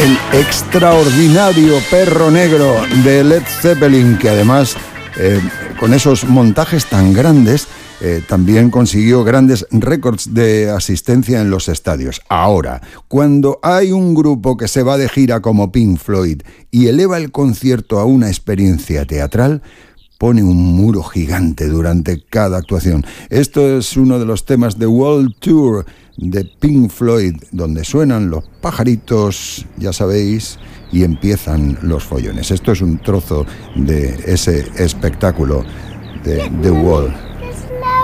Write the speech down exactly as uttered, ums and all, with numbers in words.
el extraordinario Perro Negro de Led Zeppelin, que además eh, con esos montajes tan grandes eh, también consiguió grandes récords de asistencia en los estadios. Ahora, cuando hay un grupo que se va de gira como Pink Floyd y eleva el concierto a una experiencia teatral, pone un muro gigante durante cada actuación. Esto es uno de los temas de World Tour de Pink Floyd, donde suenan los pajaritos, ya sabéis, y empiezan los follones. Esto es un trozo de ese espectáculo de The Wall.